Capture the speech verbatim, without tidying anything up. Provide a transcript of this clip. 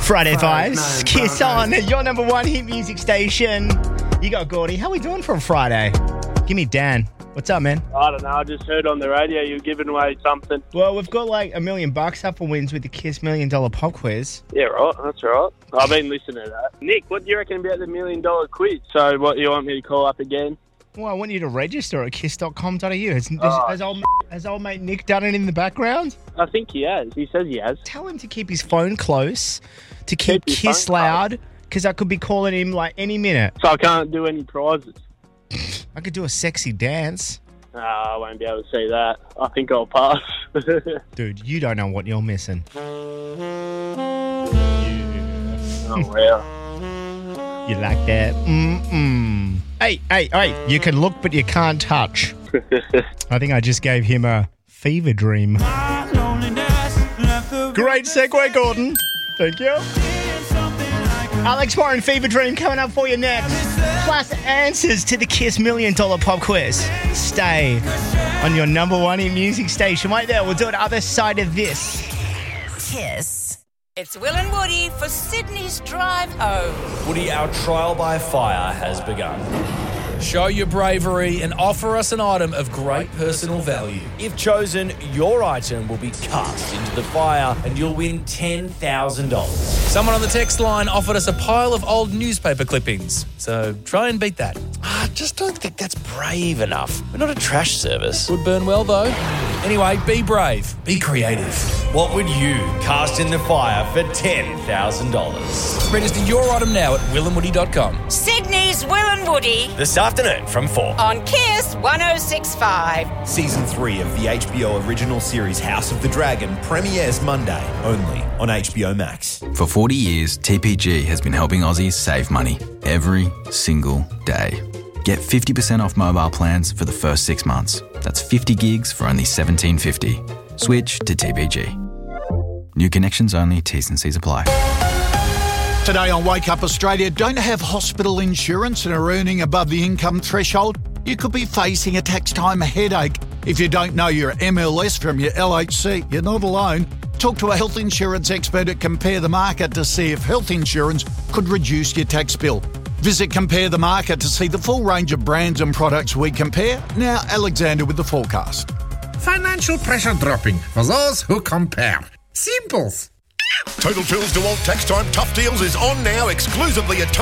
Friday vibes. Kiss on your number one hit music station. You got Gordy. How we doing for a Friday? Give me Dan. What's up, man? I don't know. I just heard on the radio you were giving away something. Well, we've got like a million bucks up for wins with the Kiss Million Dollar Pop Quiz. Yeah, right. That's right. I've been listening to that. Nick, what do you reckon about the million dollar quiz? So, what, you want me to call up again? Well, I want you to register at kiss dot com dot a u. Has, has, Oh. has, old, has old mate Nick done it in the background? I think he has. He says he has. Tell him to keep his phone close, to keep, Keep his Kiss phone loud, because I could be calling him like any minute. So I can't do any prizes. I could do a sexy dance. No, I won't be able to see that. I think I'll pass. Dude, you don't know what you're missing. Oh, wow. You like that? Mm-mm. Hey, hey, hey, you can look but you can't touch. I think I just gave him a fever dream. Great segue, Gordon. Thank you. Alex Warren, Fever Dream coming up for you next. Plus answers to the Kiss Million Dollar Pop Quiz. Stay on your number one in music station. Right there, we'll do it other side of this. Kiss. It's Will and Woody for Sydney's Drive Home. Woody, our trial by fire has begun. Show your bravery and offer us an item of great personal value. If chosen, your item will be cast into the fire and you'll win ten thousand dollars. Someone on the text line offered us a pile of old newspaper clippings, so try and beat that. I just don't think that's brave enough. We're not a trash service. Would burn well, though. Anyway, be brave. Be creative. What would you cast in the fire for ten thousand dollars? Register your item now at will and woody dot com. Sydney's Will and Woody This afternoon from four. on Kiss one oh six point five. Season three of the H B O original series House of the Dragon premieres Monday, only on H B O Max. For forty years, T P G has been helping Aussies save money every single day. Get fifty percent off mobile plans for the first six months. That's fifty gigs for only seventeen fifty. Switch to T P G. New connections only, T's and C's apply. Today on Wake Up Australia, don't have hospital insurance and are earning above the income threshold? You could be facing a tax time headache. If you don't know your M L S from your L H C, you're not alone. Talk to a health insurance expert at Compare the Market to see if health insurance could reduce your tax bill. Visit Compare the Market to see the full range of brands and products we compare. Now, Alexander with the forecast. Financial pressure dropping for those who compare. Simples. Total Tools DeWalt Tax Time Tough Deals is on now exclusively at